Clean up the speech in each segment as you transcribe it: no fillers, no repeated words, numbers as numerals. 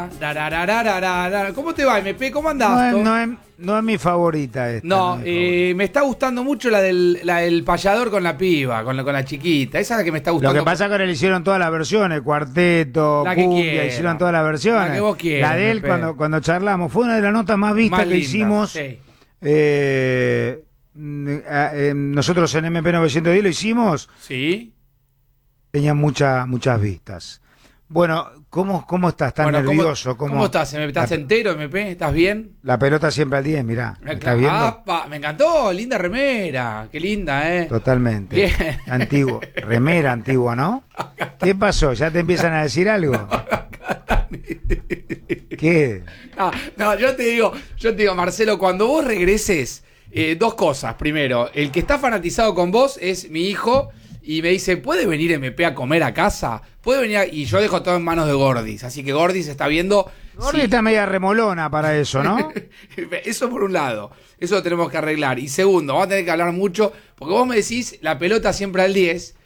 ¿Cómo te va, MP? ¿Cómo andás? No es mi favorita esta. No, me está gustando mucho la del payador con la piba, con la chiquita. Esa es la que me está gustando. Lo que pasa es que ahora le hicieron todas las versiones, cuarteto, La que cumbia, quiera. hicieron todas las versiones. La que vos quieras, La de él MP. cuando charlamos, fue una de las notas más vistas Más que linda, hicimos. sí. Nosotros en MP 910 lo hicimos, ¿Sí? tenía muchas vistas. Bueno, ¿cómo estás? ¿Estás Bueno, nervioso? ¿Cómo estás? ¿Estás entero, MP? ¿Estás bien? La pelota siempre al 10, mirá. ¿Me estás viendo? Apa, me encantó, linda remera. Qué linda, ¿eh? Totalmente. Bien. Antiguo. Remera antigua, ¿no? ¿Qué pasó? ¿Ya te empiezan a decir algo? ¿Qué? No, yo te digo, Marcelo, cuando vos regreses, dos cosas. Primero, el que está fanatizado con vos es mi hijo y me dice, ¿puede venir MP a comer a casa? ¿Puede venir? Y yo dejo todo en manos de Gordis, así que Gordis está viendo... Gordi está media remolona para eso, ¿no? Eso por un lado, eso lo tenemos que arreglar. Y segundo, vamos a tener que hablar mucho, porque vos me decís, la pelota siempre al 10.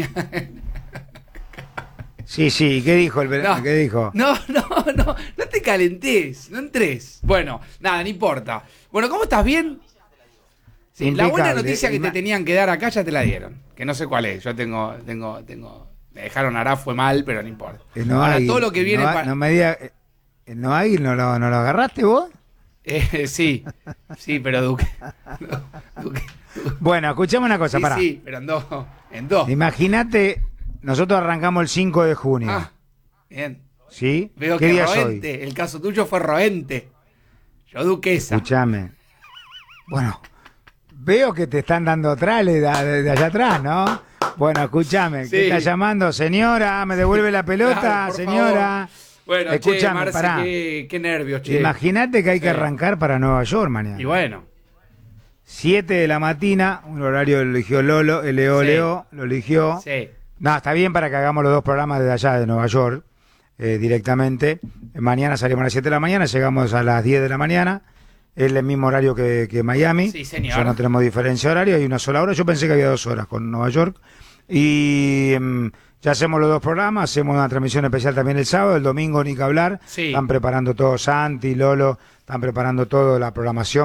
Sí, ¿qué dijo el verano? ¿Qué dijo? No te calentés, no entres. Bueno, nada, no importa. Bueno, ¿cómo estás? ¿Bien? Sí, la buena noticia que te tenían que dar acá ya te la dieron, que no sé cuál es. Yo tengo, me dejaron Ará, fue mal, pero no importa. Ahora, todo lo que viene... No me digas, ¿no hay? ¿No lo agarraste vos? Sí, pero Duque. Bueno, escuchame una cosa, pará. Sí, pero en dos. Imagínate, nosotros arrancamos el 5 de junio. Ah, bien. ¿Sí? Veo ¿Qué que día es roente, hoy? el caso tuyo fue roente. Yo duquesa. Escuchame. Bueno, veo que te están dando trales de allá atrás, ¿no? Bueno, escuchame, Sí. ¿qué está llamando? Señora, ¿me devuelve la pelota? Claro, por señora. favor. Bueno, Escuchame, Marce, pará. qué nervios, che. Imagínate que hay que Sí. arrancar para Nueva York mañana. Y bueno, 7 de la mañana, un horario lo eligió Lolo, Leo lo eligió. sí. No, está bien para que hagamos los dos programas desde allá, de Nueva York, directamente. Mañana salimos a las 7 de la mañana, llegamos a las 10 de la mañana. Es el mismo horario que Miami. Sí, señor. Ya no tenemos diferencia horaria, hay una sola hora. Yo pensé que había 2 horas con Nueva York. Y ya hacemos los dos programas, hacemos una transmisión especial también el sábado, el domingo ni que hablar. Sí. Están preparando todo Santi, Lolo, están preparando toda la programación.